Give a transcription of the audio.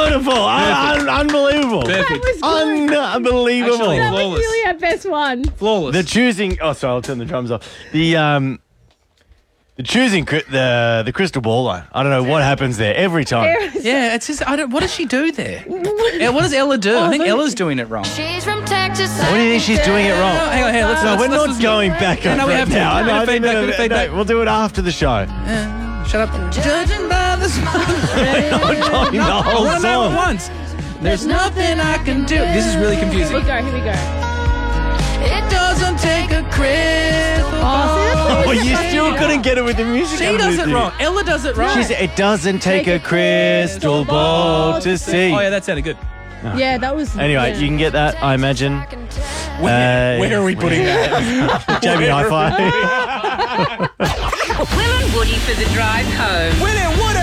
Beautiful. Unbelievable. Perfect. Unbelievable. Actually, That was flawless. really our best one. Flawless. The choosing. Oh, sorry. I'll turn the drums off. The choosing the crystal ball line. I don't know what happens there every time. Yeah, it's just, what does she do there? Yeah, what does Ella do? I think Ella's doing it wrong. She's from Texas. What do you think she's doing it wrong? No, hang on, let's No, we're let's not listen. going back No, over we it have to. now. We're gonna fade back, we're gonna fade back. We'll do it after the show. Shut up. Judging by the smile. Not the I whole want to know it song. once. There's nothing I can do. This is really confusing. Here we go. It doesn't take a crystal ball. Oh, you still couldn't get it with the music. She does it wrong. Ella does it wrong. She said, it doesn't take a crystal ball to see. Oh, yeah, that sounded good. Yeah, that was. Anyway, yeah. you can get that, I imagine. Where are we putting that? Jamie Hi-Fi. Will and Woody for the drive home. Will and Woody!